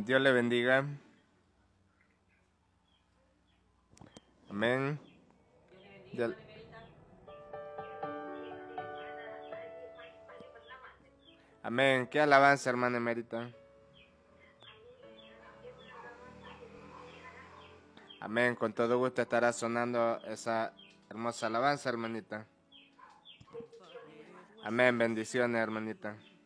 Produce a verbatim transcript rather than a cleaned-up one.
Dios le bendiga. Amén. Dios... Amén. ¿Qué alabanza, hermana emérita? Amén. Con todo gusto estará sonando esa hermosa alabanza, hermanita. Amén. Bendiciones, hermanita.